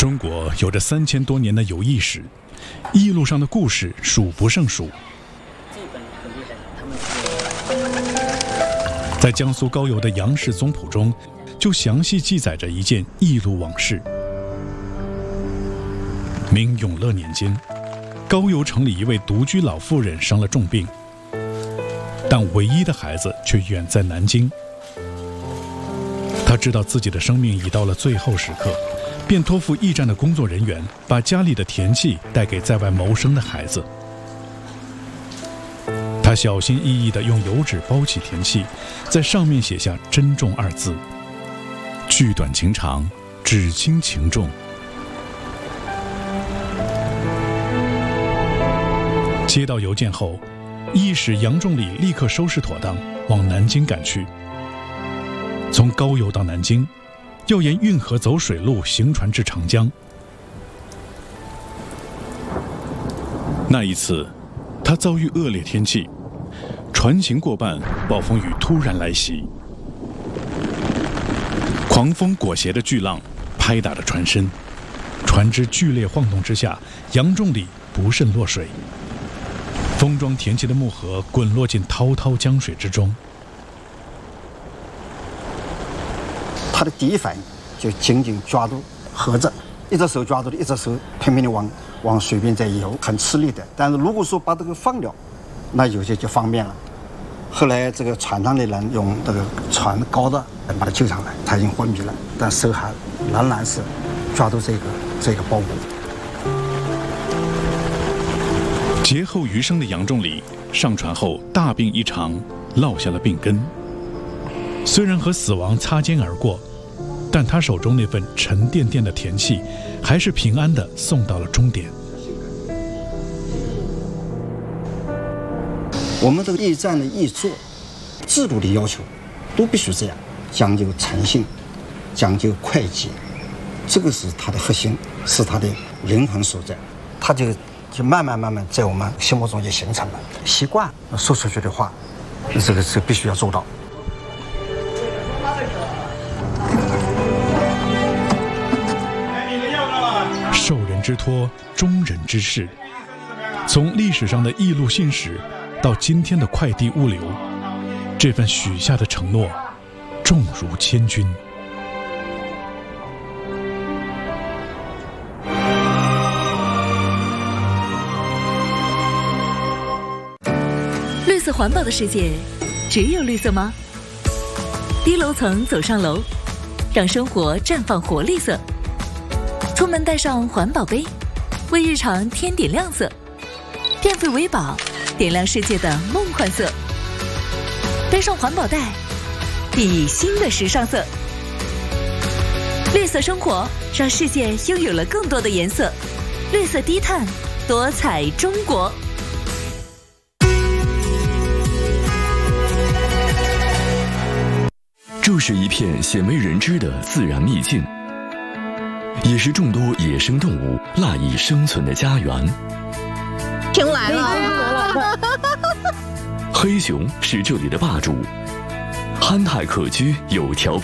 中国有着3000多年的游艺史，驿路上的故事数不胜数。在江苏高邮的《杨氏宗谱》中，就详细记载着一件驿路往事。明永乐年间，高邮城里一位独居老妇人生了重病，但唯一的孩子却远在南京。他知道自己的生命已到了最后时刻，便托付驿站的工作人员，把家里的田契带给在外谋生的孩子。他小心翼翼地用油纸包起田契，在上面写下“珍重”2字，句短情长，只经情重。接到邮件后，驿使杨仲礼立刻收拾妥当，往南京赶去。从高邮到南京，要沿运河走水路行船至长江。那一次，他遭遇恶劣天气，船行过半，暴风雨突然来袭，狂风裹挟的巨浪拍打着船身，船只剧烈晃动之下，杨仲礼不慎落水，封装田契的木盒滚落进滔滔江水之中。 他的第一反应就紧紧抓住盒子，一只手抓住的，一只手拼命的往水边在游，很吃力的。但是如果说把这个放掉，那有些就方便了。后来这个船上的人用这个船高的把他救上来，他已经昏迷了，但手还仍然是抓住这个包裹。 劫后余生的杨仲礼上船后大病一场，落下了病根。虽然和死亡擦肩而过，但他手中那份沉甸甸的田契还是平安地送到了终点。 我们这个驿站的驿座制度的要求都必须这样，讲究诚信，讲究会计，这个是它的核心，是它的灵魂所在。它就慢慢在我们心目中就形成了习惯，说出去的话，这个必须要做到。 受人之托，忠人之事。从历史上的驿路信使到今天的快递物流，这份许下的承诺重如千钧。 绿色环保的世界，只有绿色吗？低楼层走上楼，让生活绽放活力色。出门带上环保杯，为日常添点亮色。电费为宝，点亮世界的梦幻色。背上环保袋，熠熠新的时尚色。绿色生活，让世界拥有了更多的颜色。绿色低碳，多彩中国。 这是一片鲜为人知的自然秘境，也是众多野生动物赖以生存的家园。 熊来了， 黑熊是这里的霸主，憨态可掬，有条